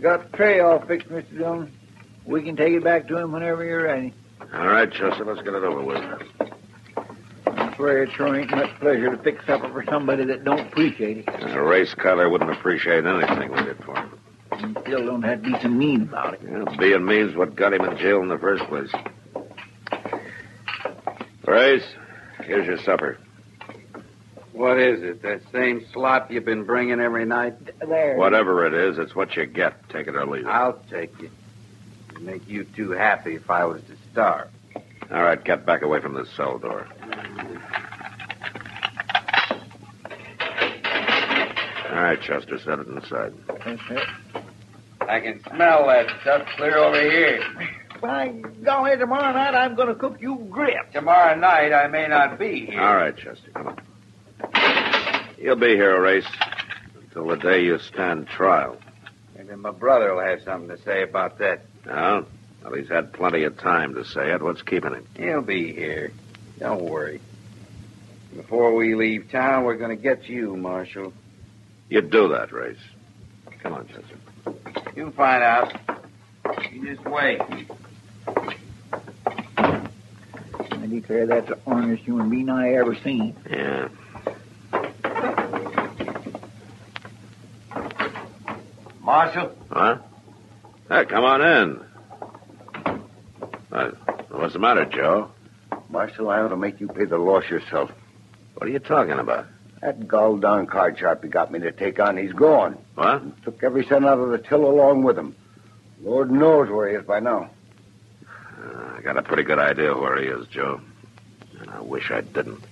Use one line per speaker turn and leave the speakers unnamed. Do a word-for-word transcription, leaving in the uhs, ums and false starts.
got the tray all fixed, Mister Dillon. We can take it back to him whenever you're ready.
All right, Chester, let's get it over with.
I swear it sure ain't much pleasure to fix supper for somebody that don't appreciate it.
Uh, Race Cutler wouldn't appreciate anything we did for him.
You still don't have to be so mean about it.
Yeah, being mean's what got him in jail in the first place. Race, here's your supper.
What is it? That same slop you've been bringing every night?
There.
Whatever it is, it's what you get. Take it or leave it.
I'll take it. It'd make you too happy if I was to starve.
All right, get back away from this cell door. All right, Chester, set it inside.
That's it.
I can smell that stuff clear over here.
By golly, tomorrow night I'm going to cook you grits.
Tomorrow night I may not be here.
All right, Chester, come on. You'll be here, Race, until the day you stand trial.
Maybe my brother will have something to say about that.
No? Well, he's had plenty of time to say it. What's keeping him?
He'll be here. Don't worry. Before we leave town, we're going to get you, Marshal.
You do that, Race. Come on, Chester.
You'll find out. You just wait.
I declare that's the honest human being I ever seen.
Yeah.
Marshal?
Huh? Hey, come on in. Uh, what's the matter, Joe?
Marshal, I ought to make you pay the loss yourself.
What are you talking about?
That gall-down card sharp you got me to take on, he's gone.
What?
Took every cent out of the till along with him. Lord knows where he is by now.
Uh, I got a pretty good idea where he is, Joe. And I wish I didn't.